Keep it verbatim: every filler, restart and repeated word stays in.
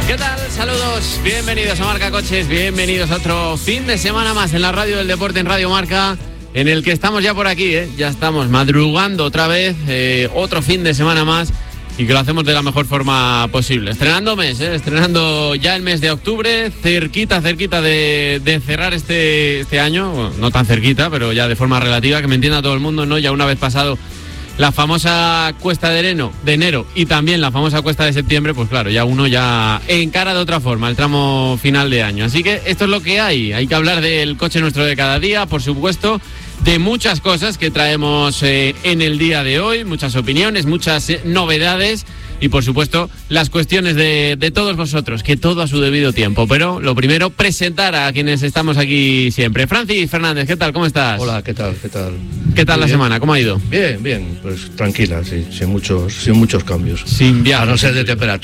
¿Qué tal? Saludos, bienvenidos a Marca Coches, bienvenidos a otro fin de semana más en la radio del deporte, en Radio Marca, en el que estamos ya por aquí, ¿eh? Ya estamos madrugando otra vez, eh, otro fin de semana más, y que lo hacemos de la mejor forma posible. Estrenando mes, ¿eh? Estrenando ya el mes de octubre, cerquita, cerquita de, de cerrar este, este año, bueno, no tan cerquita, pero ya de forma relativa, que me entienda todo el mundo, ¿no? Ya una vez pasado la famosa cuesta de enero, de enero y también la famosa cuesta de septiembre, pues claro, ya uno ya encara de otra forma el tramo final de año. Así que esto es lo que hay. Hay que hablar del coche nuestro de cada día, por supuesto, de muchas cosas que traemos eh, en el día de hoy, muchas opiniones, muchas eh, novedades y, por supuesto, las cuestiones de, de todos vosotros, que todo a su debido tiempo. Pero lo primero, presentar a quienes estamos aquí siempre. Francis Fernández, ¿qué tal? ¿Cómo estás? Hola, ¿qué tal? ¿Qué tal? ¿Qué tal Muy la bien. semana? ¿Cómo ha ido? Bien, bien, pues tranquila, sí, sin muchos, sin muchos cambios. Sin viajes. A no ser de temperatura.